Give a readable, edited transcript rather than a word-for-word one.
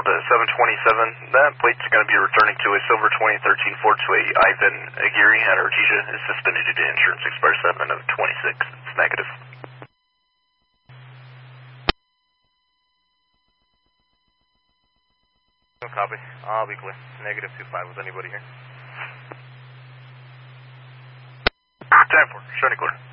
to 727. That plate's going to be returning to a silver 2013 Ford to a Ivan Aguirre at Artesia. Is suspended due to insurance expire 7 of 26. It's negative. No copy. I'll be clear. Negative 25. Was anybody here? 10-4. Showing you clear.